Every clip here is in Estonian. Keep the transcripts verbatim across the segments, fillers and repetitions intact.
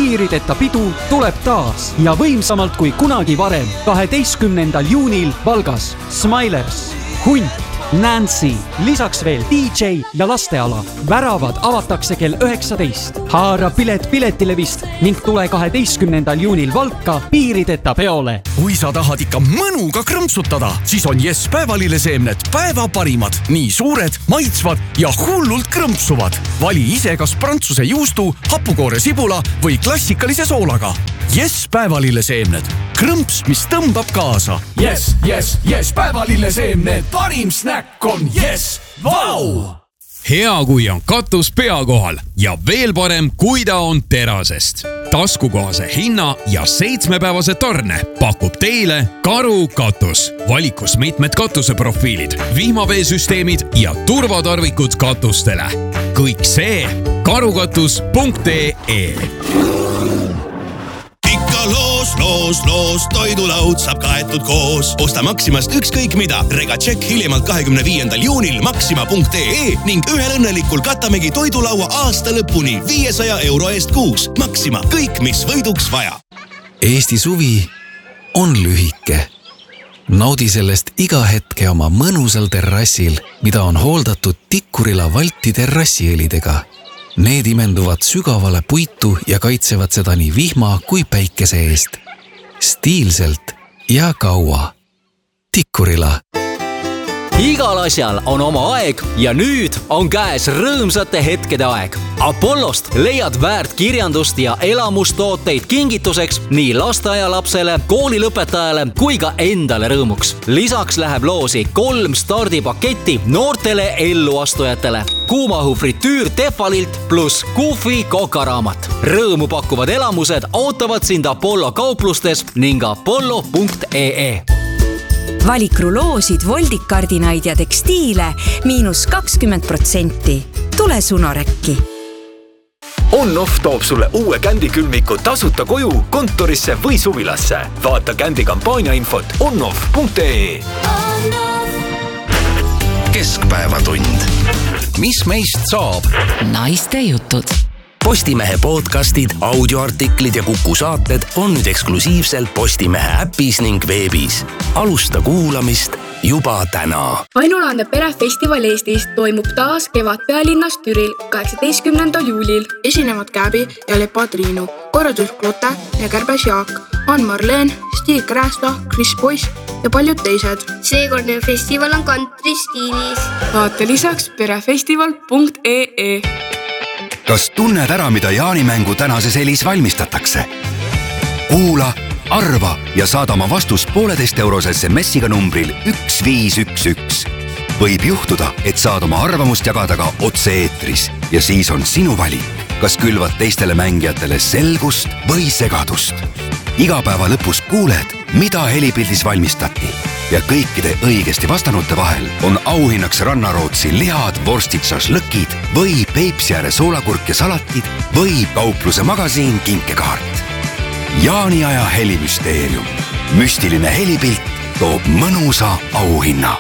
piirideta pidu tuleb taas ja võimsamalt kui kunagi varem kaheteistkümnendal juunil Valgas. Smilers, Hunt, Nancy, lisaks veel D J ja lasteala. Väravad avatakse kell üheksateist. Haara pilet piletilevist ning tule kaheteistkümnendal juunil Valka piirideta peole. Kui sa tahad ikka mõnuga krõmpsutada, siis on Yes päevalilleseemned päeva parimad. Nii suured, maitsvad ja hullult krõmpsuvad. Vali ise kas prantsuse juustu, hapukoore sibula või klassikalise soolaga. Yes päevalilleseemned. Krõmps, mis tõmbab kaasa. Yes, yes, yes päevalilleseemned. Parim snäkk on Yes. Vau! Hea, kui on katus pea kohal ja veel parem, kui ta on terasest. Taskukohase hinna ja seitsmepäevase tarne pakub teile Karu katus. Valikus mitmed katuseprofiilid, vihmaveesüsteemid ja turvatarvikud katustele. Kõik see karukatus punkt ee. Loos, loos, loos, toidulaud saab kaetud koos. Osta Maximast ükskõik mida. Rega tšekk hiljemalt kahekümne viiendal juunil maxima punkt ee ning ühel õnnelikul katamegi toidulaua aasta lõpuni viiesaja euro eest kuus. Maxima, kõik mis võiduks vaja. Eesti suvi on lühike. Naudi sellest iga hetke oma mõnusal terrassil, mida on hooldatud Tikkurila Valti terrassielidega. Need imenduvad sügavale puitu ja kaitsevad seda nii vihma kui päikese eest. Stiilselt ja kaua. Tikkurila. Igal asjal on oma aeg ja nüüd on käes rõõmsate hetkede aeg. Apollost leiad väärt kirjandust ja elamustooteid kingituseks nii lasteaialapsele, koolilõpetajale kui ka endale rõõmuks. Lisaks läheb loosi kolm stardipaketti noortele elluastujatele. Kuumahu fritüür Tefalilt plus Kufi kokaraamat. Rõõmu pakkuvad elamused ootavad sind Apollo kauplustes ning apollo punkt ee. Valik ruloosid, voldikardinaid ja tekstiile miinus kakskümmend protsenti. Tule Sunorekki. On-Off toob sulle uue kändikülmiku tasuta koju, kontorisse või suvilasse. Vaata kändi kampaania infot on-off punkt ee. Keskpäevatund. Mis meist saab? Naiste jutud. Postimehe podcastid, audioartiklid ja Kuku saated on nüüd eksklusiivselt Postimehe äpis ning veebis. Alusta kuulamist juba täna. Ainulaadne perefestival Eestis toimub taas kevad pealinnas Türil kaheksateistkümnendal juulil. Esinevad Käbi ja Lepa Triinu, korraldus Klote ja Kärbes Jaak, Ann Marleen, Stig Krästa, Chris Boyce ja paljud teised. Seekordne festival on country stiilis. Vaata lisaks perefestival punkt ee. Kas tunned ära, mida jaanimängu tänases elis valmistatakse? Kuula, arva ja saada oma vastus pooleteist eurose S M S-iga numbril üks viis üks üks. Võib juhtuda, et saad oma arvamust jagada ka otse eetris ja siis on sinu valik, kas külvad teistele mängijatele selgust või segadust. Iga päeva lõpus kuuled, mida helipildis valmistati ja kõikide õigesti vastanute vahel on auhinnaks Rannarootsi lihad, vorstid, šašlõkid või Peipsiääre soolakurk ja salatid või kaupluse magasiin kinkekaart. Jaaniaja helimüsteerium. Müstiline helipilt toob mõnusa auhinna.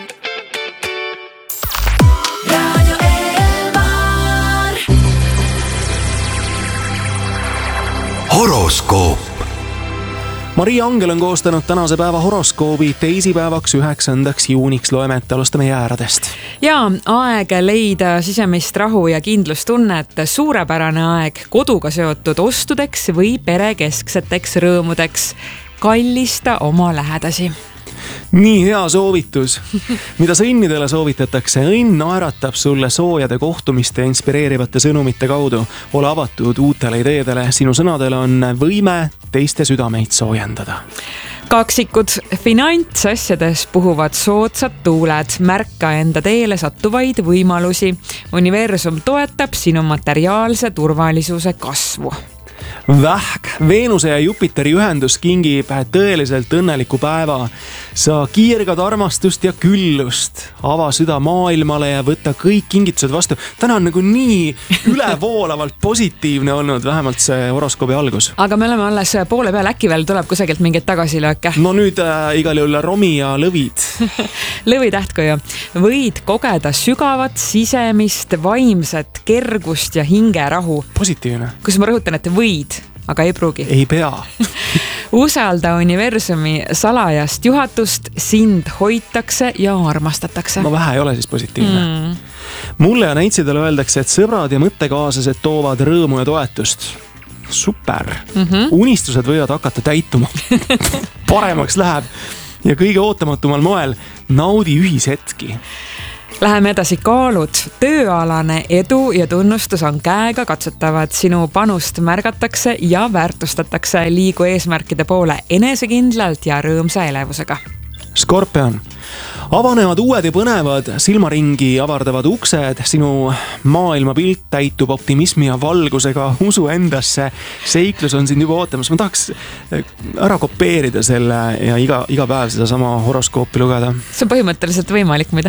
Horoskoop. Maria Angel on koostanud tänase päeva horoskoobi teisipäevaks üheksandaks juuniks. Loeme, et alustame jääradest. Ja aeg leida sisemist rahu ja kindlustunnet. Suurepärane aeg koduga seotud ostudeks või perekeskseteks rõõmudeks. Kallista oma lähedasi. Nii hea soovitus. Mida sa õnnidele soovitatakse? Õnn naeratab sulle soojade kohtumiste ja inspireerivate sõnumite kaudu. Ole avatud uutele ideedele. Sinu sõnadel on võime teiste südameid soojendada. Kaksikud, finantsasjades puhuvad soodsad tuuled. Märka enda teele sattuvaid võimalusi. Universum toetab sinu materiaalse turvalisuse kasvu. Vähk, Veenuse ja Jupiteri ühendus kingib tõeliselt õnneliku päeva. Sa kiirgad armastust ja küllust. Ava süda maailmale ja võta kõik kingitused vastu. Täna on nagu nii ülevoolavalt positiivne olnud, vähemalt see horoskoobi algus. Aga me oleme alles poole peal, äkki veel tuleb kusagilt mingit tagasilööke. No nüüd äh, igal juhul Romi ja Lõvid. Lõvi tähtkuju. Võid kogeda sügavat sisemist vaimset kergust ja hingerahu. Positiivne. Kus ma rõhutan, et võid. aga ei pruugi. Ei pea. Usalda universumi salajast juhatust, sind hoitakse ja armastatakse. Ma vähe ei ole siis positiivne. Mm. Mulle ja näitsidele öeldakse, et sõbrad ja mõttekaaslased toovad rõõmu ja toetust. Super. Mm-hmm. Unistused võivad hakata täituma. Paremaks läheb ja kõige ootamatumal moel naudi ühishetki. Läheme edasi, kaalud. Tööalane edu ja tunnustus on käega katsutavad. Sinu panust märgatakse ja väärtustatakse. Liigu eesmärkide poole enesekindlalt ja rõõmsa elevusega. Skorpion. Avanevad uued ja põnevad, silmaringi avardavad uksed, sinu maailmapilt täitub optimismi ja valgusega, usu endasse, seiklus on sind juba ootamas. Ma tahaks ära kopeerida selle ja iga, iga päev seda sama horoskoopi lugeda. See on põhimõtteliselt võimalik, mida.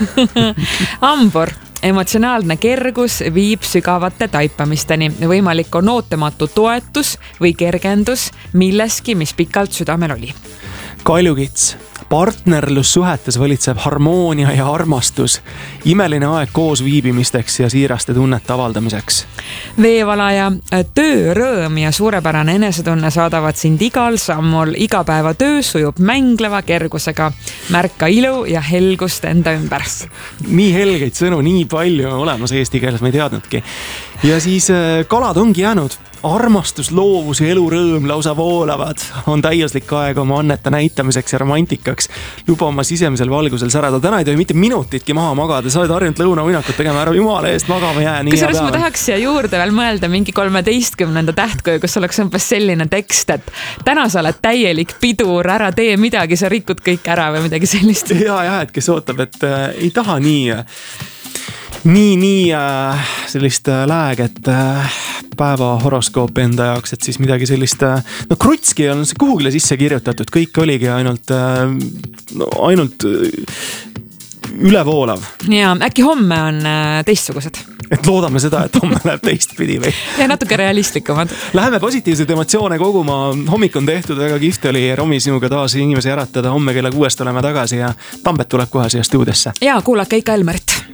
Ambor. Emotsionaalne kergus viib sügavate taipamisteni. Võimalik on ootamatu toetus või kergendus milleski, mis pikalt südamel oli. Kaljukits. Partnerlussuhetes valitseb harmoonia ja armastus. Imeline aeg koos viibimisteks ja siiraste tunnete avaldamiseks. Veevalaja. Töörõõm ja suurepärane enesetunne saadavad sind igal sammul. Igapäeva töö sujub mängleva kergusega. Märka ilu ja helgust enda ümber. Nii helgeid sõnu, nii palju olemas eesti keeles, ma ei teadnudki. Ja siis kalad ongi jäänud. Armastus, loovus ja elurõõm lausa voolavad. On täiuslik aeg oma annete näitamiseks ja romantikaks. Luba oma sisemisel valgusel särada. Täna ei tohi mitte minutitki maha magada. Sa oled harjunud lõunauinakut tegema, ära jumala eest magama jää. Kusjuures ma tahaks siia juurde veel mõelda mingi kolmeteistkümnenda tähtkuju, kus oleks umbes selline tekst, et täna sa oled täielik pidur, ära tee midagi, sa rikud kõik ära või midagi sellist. Ja, ja, et kes ootab, et äh, ei taha nii... nii, nii äh, sellist äh, lääget äh, päeva horoskoopi enda jaoks, et siis midagi sellist, äh, no krutski on see kuhugile sisse kirjutatud, kõik oligi ainult, äh, no, ainult äh, ülevoolav. Ja äkki homme on äh, teistsugused. Et loodame seda, et homme läheb teistpidi või? Ja natuke realistlikumad. Läheme positiivseid emotsioone koguma. Hommik on tehtud, väga kihvt oli Romi sinuga taas inimesi äratada. Homme kella kuuest oleme tagasi ja Tambet tuleb kohe siia stuudesse. Ja kuulake ikka Elmerit.